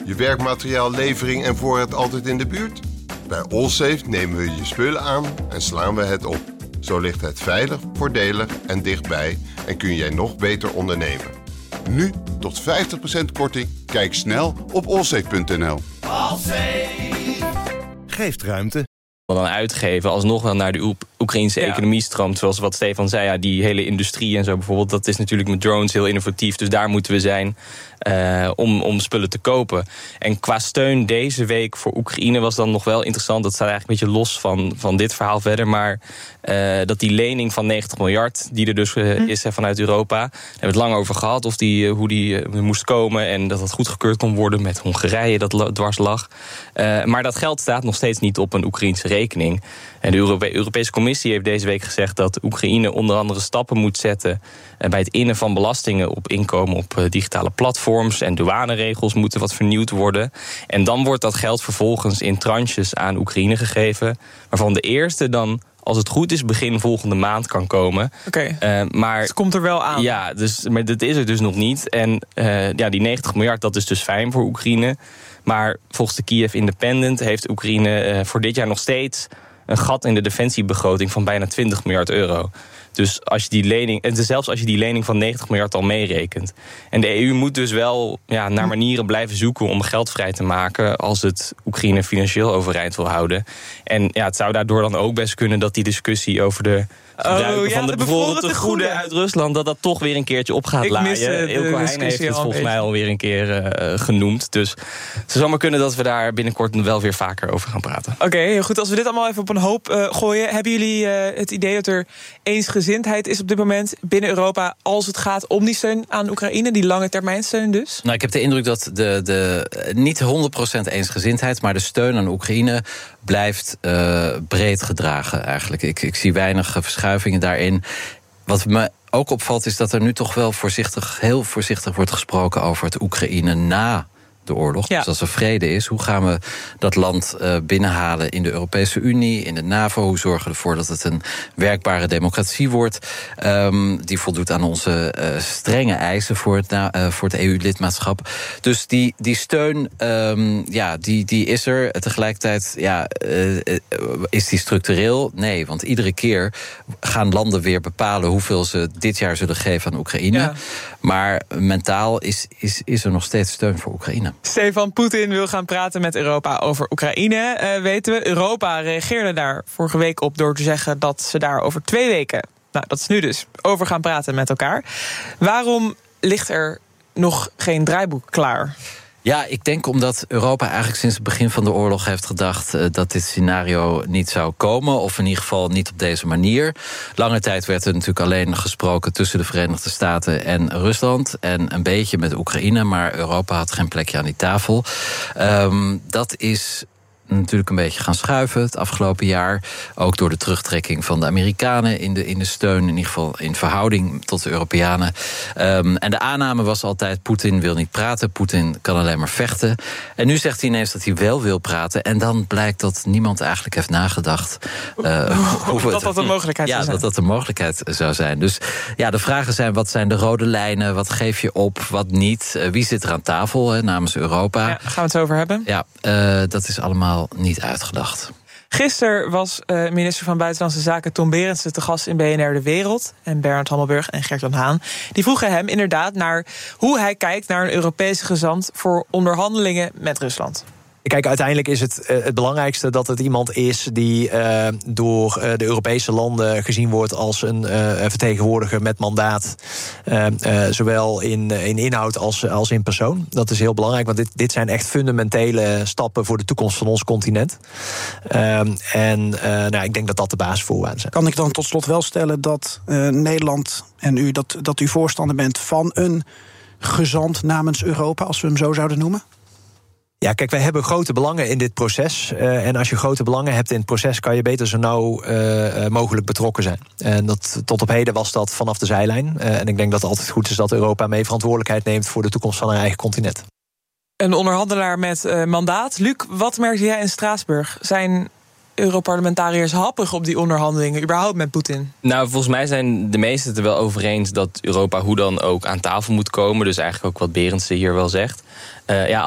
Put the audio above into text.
Je werkmateriaal, levering en voorraad altijd in de buurt? Bij Allsafe nemen we je spullen aan en slaan we het op. Zo ligt het veilig, voordelig en dichtbij en kun jij nog beter ondernemen. Nu tot 50% korting. Kijk snel op allsafe.nl. Allsafe geeft ruimte. Dan uitgeven alsnog wel naar de Oekraïnse economie stroomt. Zoals wat Stefan zei, ja, die hele industrie en zo bijvoorbeeld, dat is natuurlijk met drones heel innovatief. Dus daar moeten we zijn om spullen te kopen. En qua steun deze week voor Oekraïne was dan nog wel interessant. Dat staat eigenlijk een beetje los van dit verhaal verder. Maar dat die lening van 90 miljard, die er dus is vanuit Europa, daar hebben we het lang over gehad. Of hoe die moest komen en dat het goedgekeurd kon worden met Hongarije dat dwars lag. Maar dat geld staat nog steeds niet op een Oekraïnse rekening. En de Europese Commissie heeft deze week gezegd dat Oekraïne onder andere stappen moet zetten bij het innen van belastingen op inkomen op digitale platforms en douaneregels moeten wat vernieuwd worden. En dan wordt dat geld vervolgens in tranches aan Oekraïne gegeven, waarvan de eerste dan, als het goed is, begin volgende maand kan komen. Maar het komt er wel aan. Ja, maar dat is er dus nog niet. En die 90 miljard, dat is dus fijn voor Oekraïne. Maar volgens de Kiev Independent heeft Oekraïne voor dit jaar nog steeds een gat in de defensiebegroting van bijna 20 miljard euro. Dus als je die lening, en zelfs als je die lening van 90 miljard al meerekent. En de EU moet dus wel naar manieren blijven zoeken om geld vrij te maken als het Oekraïne financieel overeind wil houden. En het zou daardoor dan ook best kunnen dat die discussie over de gebruiken van de bevroren tegoeden uit Rusland, dat toch weer een keertje op gaat laaien. Eelco Heijn heeft het volgens mij alweer een keer genoemd. Dus het zou maar kunnen dat we daar binnenkort wel weer vaker over gaan praten. Oké, heel goed. Als we dit allemaal even op een hoop gooien, hebben jullie het idee dat er eensgezindheid is op dit moment binnen Europa als het gaat om die steun aan Oekraïne, die lange termijn steun dus? Nou, ik heb de indruk dat de niet 100% eensgezindheid, maar de steun aan Oekraïne blijft breed gedragen eigenlijk. Ik zie weinig verschuivingen daarin. Wat me ook opvalt is dat er nu toch wel heel voorzichtig wordt gesproken over het Oekraïne na de oorlog. Ja. Dus als er vrede is, hoe gaan we dat land binnenhalen in de Europese Unie, in de NAVO? Hoe zorgen we ervoor dat het een werkbare democratie wordt, die voldoet aan onze strenge eisen voor het EU-lidmaatschap. Dus die steun, die is er. Tegelijkertijd, is die structureel? Nee, want iedere keer gaan landen weer bepalen hoeveel ze dit jaar zullen geven aan Oekraïne. Ja. Maar mentaal is er nog steeds steun voor Oekraïne. Stefan, Poetin wil gaan praten met Europa over Oekraïne, weten we. Europa reageerde daar vorige week op door te zeggen dat ze daar over 2 weken, nou dat is nu dus, over gaan praten met elkaar. Waarom ligt er nog geen draaiboek klaar? Ja, ik denk omdat Europa eigenlijk sinds het begin van de oorlog heeft gedacht dat dit scenario niet zou komen, of in ieder geval niet op deze manier. Lange tijd werd er natuurlijk alleen gesproken tussen de Verenigde Staten en Rusland en een beetje met Oekraïne, maar Europa had geen plekje aan die tafel. Dat is natuurlijk een beetje gaan schuiven het afgelopen jaar. Ook door de terugtrekking van de Amerikanen in de steun, in ieder geval in verhouding tot de Europeanen. En de aanname was altijd, Poetin wil niet praten, Poetin kan alleen maar vechten. En nu zegt hij ineens dat hij wel wil praten, en dan blijkt dat niemand eigenlijk heeft nagedacht dat een mogelijkheid zou zijn. Dat een mogelijkheid zou zijn. Dus de vragen zijn, wat zijn de rode lijnen, wat geef je op, wat niet, wie zit er aan tafel namens Europa? Ja, gaan we het over hebben? Ja, dat is allemaal niet uitgedacht. Gisteren was minister van Buitenlandse Zaken Tom Berendsen te gast in BNR De Wereld. En Bernard Hammelburg en Gert-Jan Haan. Die vroegen hem inderdaad naar hoe hij kijkt naar een Europese gezant voor onderhandelingen met Rusland. Kijk, uiteindelijk is het belangrijkste dat het iemand is die door de Europese landen gezien wordt als een vertegenwoordiger met mandaat. Zowel in inhoud als in persoon. Dat is heel belangrijk, want dit zijn echt fundamentele stappen voor de toekomst van ons continent. Ik denk dat dat de basisvoorwaarden zijn. Kan ik dan tot slot wel stellen dat Nederland en u dat u voorstander bent van een gezant namens Europa, als we hem zo zouden noemen? Ja, kijk, wij hebben grote belangen in dit proces. En als je grote belangen hebt in het proces, kan je beter zo nauw mogelijk betrokken zijn. En tot op heden was dat vanaf de zijlijn. En ik denk dat het altijd goed is dat Europa mee verantwoordelijkheid neemt voor de toekomst van haar eigen continent. Een onderhandelaar met mandaat. Luc, wat merkte jij in Straatsburg? Zijn Europarlementariërs happig op die onderhandelingen, überhaupt met Poetin? Nou, volgens mij zijn de meesten het er wel over eens dat Europa hoe dan ook aan tafel moet komen. Dus eigenlijk ook wat Berendsen hier wel zegt.